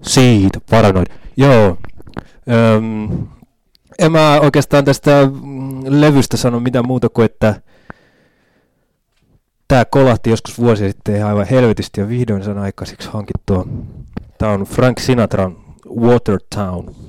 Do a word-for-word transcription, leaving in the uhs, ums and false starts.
Siitä, paranoid. Joo. Öm, en mä oikeastaan tästä levystä sano mitään muuta kuin, että tää kolahti joskus vuosi sitten ihan aivan helvetisti ja vihdoin sen aikaiseksi hankittua. Tää on Frank Sinatran Watertown.